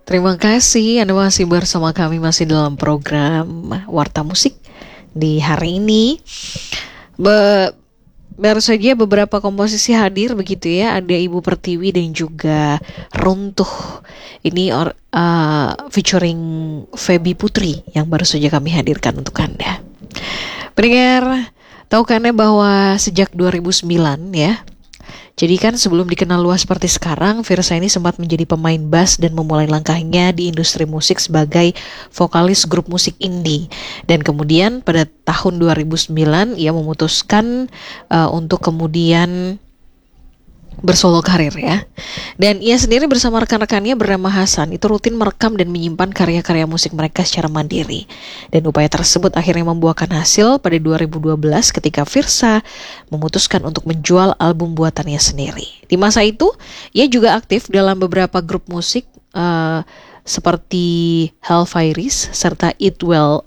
Terima kasih Anda masih bersama kami masih dalam program Warta Musik di hari ini. Baru saja beberapa komposisi hadir begitu ya. Ada Ibu Pertiwi dan juga Runtuh. Ini featuring Feby Putri yang baru saja kami hadirkan untuk Anda. Pendengar, tahukah Anda bahwa sejak 2009 ya, jadi kan sebelum dikenal luas seperti sekarang, Virsa ini sempat menjadi pemain bass dan memulai langkahnya di industri musik sebagai vokalis grup musik indie. Dan kemudian pada tahun 2009 ia memutuskan untuk kemudian bersolo karir ya. Dan ia sendiri bersama rekan-rekannya bernama Hasan itu rutin merekam dan menyimpan karya-karya musik mereka secara mandiri. Dan upaya tersebut akhirnya membuahkan hasil pada 2012 ketika Virsa memutuskan untuk menjual album buatannya sendiri. Di masa itu, ia juga aktif dalam beberapa grup musik seperti Hellfires serta Eat Well